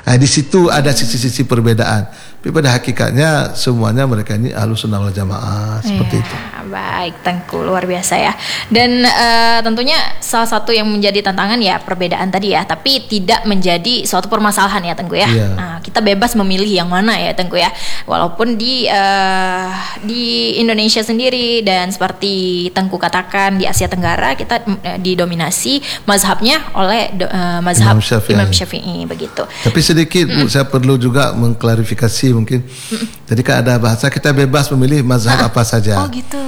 Di situ ada sisi-sisi perbedaan. Tapi pada hakikatnya semuanya mereka ini Ahlussunnah wal Jamaah seperti itu. Baik, Tengku, luar biasa ya. Dan tentunya salah satu yang menjadi tantangan ya perbedaan tadi ya, tapi tidak menjadi suatu permasalahan ya Tengku ya. Nah, kita bebas memilih yang mana ya Tengku ya. Walaupun di Indonesia sendiri dan seperti Tengku katakan di Asia Tenggara kita didominasi mazhabnya oleh mazhab Imam Syafi'i begitu. Tapi sedikit Bu, saya perlu juga mengklarifikasi mungkin. Jadi kan ada bahasa kita bebas memilih mazhab apa saja. Oh gitu.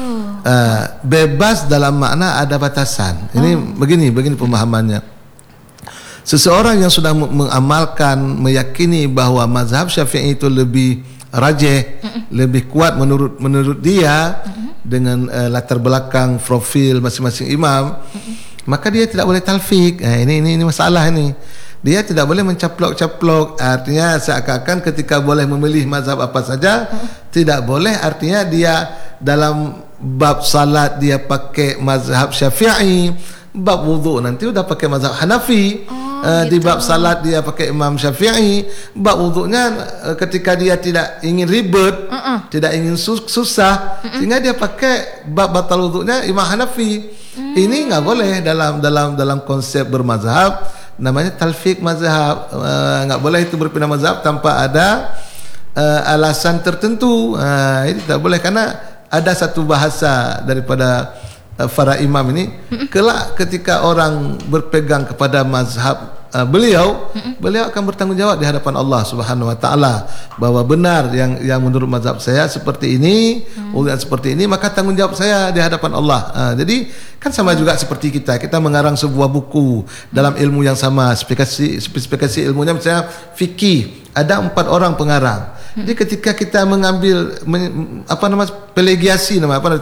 Bebas dalam makna ada batasan. Ini begini pemahamannya. Seseorang yang sudah mengamalkan, meyakini bahwa mazhab Syafi'i itu lebih rajih, lebih kuat menurut dia dengan latar belakang profil masing-masing imam, maka dia tidak boleh talfik. Ini masalah ini. Dia tidak boleh mencaplok-caplok. Artinya seakan-akan ketika boleh memilih mazhab apa saja, tidak boleh. Artinya dia dalam bab salat dia pakai mazhab Syafi'i, bab wudu nanti udah pakai mazhab Hanafi. Di bab salat dia pakai Imam Syafi'i, bab wudunya ketika dia tidak ingin ribet, tidak ingin susah, sehingga dia pakai bab batal wudunya Imam Hanafi. Ini nggak boleh dalam konsep bermazhab, namanya talfik mazhab. Nggak boleh itu berpindah mazhab tanpa ada alasan tertentu. Ini tidak boleh karena ada satu bahasa daripada para imam ini, kelak ketika orang berpegang kepada mazhab beliau akan bertanggung jawab di hadapan Allah Subhanahu wa taala bahwa benar yang menurut mazhab saya seperti ini, seperti ini, maka tanggung jawab saya di hadapan Allah. Jadi kan sama juga seperti kita mengarang sebuah buku dalam ilmu yang sama, spesifikasi ilmunya misalnya fikih, ada 4 orang pengarang. Jadi ketika kita mengambil plagiasi,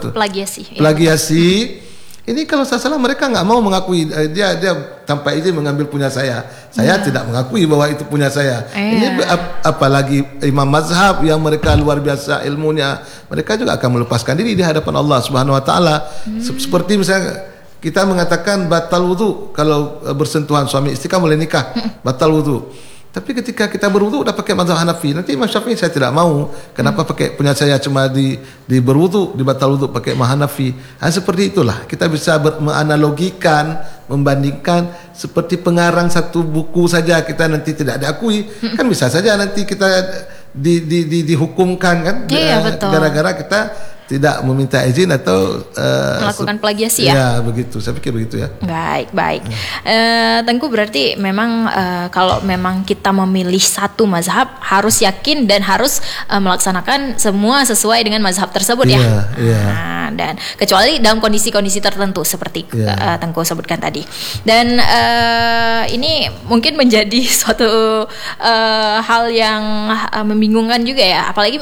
ini kalau saya salah mereka nggak mau mengakui, dia tanpa izin mengambil punya saya tidak mengakui bahwa itu punya saya. Ini apalagi imam mazhab yang mereka luar biasa ilmunya, mereka juga akan melepaskan diri di hadapan Allah Subhanahu wa taala. Seperti misalnya kita mengatakan batal wudu kalau bersentuhan suami istri kan boleh nikah, batal wudu. Tapi ketika kita berwudu udah pakai mazhab Hanafi, nanti Imam Syafi'i saya tidak mau. Kenapa pakai punya saya cuma di berwudu, di batal wudu pakai Imam Hanafi? Seperti itulah kita bisa menganalogikan, membandingkan seperti pengarang satu buku saja kita nanti tidak diakui, kan bisa saja nanti kita dihukumkan kan? Gara-gara kita tidak meminta izin atau melakukan plagiasi ya? Ya begitu, saya pikir begitu ya. Baik. Tengku berarti memang kalau memang kita memilih satu mazhab harus yakin dan harus melaksanakan semua sesuai dengan mazhab tersebut ya. Nah, dan kecuali dalam kondisi-kondisi tertentu seperti Tengku sebutkan tadi. Dan ini mungkin menjadi suatu hal yang membingungkan juga ya, apalagi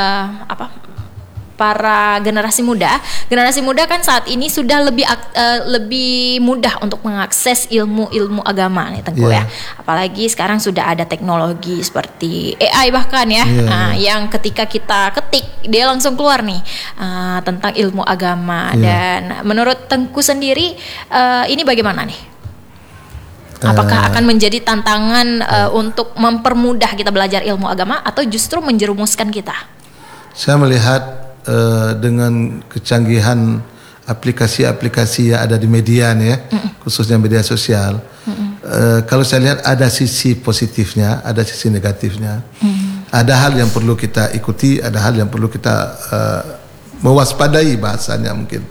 para generasi muda kan saat ini sudah lebih mudah untuk mengakses ilmu agama nih Tengku ya. Apalagi sekarang sudah ada teknologi seperti AI bahkan ya. Yang ketika kita ketik dia langsung keluar nih tentang ilmu agama. Dan menurut Tengku sendiri ini bagaimana nih? Apakah akan menjadi tantangan untuk mempermudah kita belajar ilmu agama atau justru menjerumuskan kita? Saya melihat dengan kecanggihan aplikasi-aplikasi yang ada di media nih ya, khususnya media sosial, kalau saya lihat ada sisi positifnya, ada sisi negatifnya. Ada hal yang perlu kita ikuti, ada hal yang perlu kita mewaspadai bahasanya mungkin.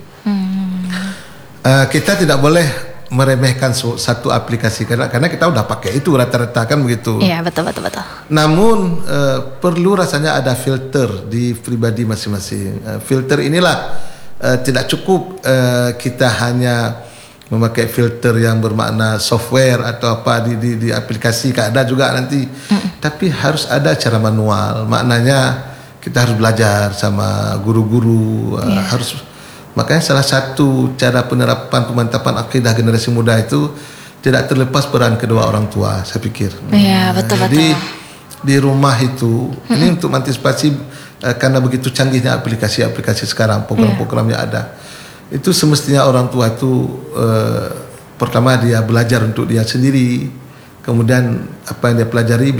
Kita tidak boleh meremehkan satu aplikasi karena kita udah pakai itu rata-rata kan begitu. Iya betul. Namun perlu rasanya ada filter di pribadi masing-masing. Filter inilah tidak cukup kita hanya memakai filter yang bermakna software atau apa di aplikasi, ada juga nanti. Tapi harus ada cara manual. Maknanya kita harus belajar sama guru-guru, makanya salah satu cara penerapan pemantapan akidah generasi muda itu tidak terlepas peran kedua orang tua, saya pikir. Iya, betul. Jadi di rumah itu ini untuk mengantisipasi karena begitu canggihnya aplikasi-aplikasi sekarang, program-programnya ada. Itu semestinya orang tua itu pertama dia belajar untuk dia sendiri, kemudian apa yang dia pelajari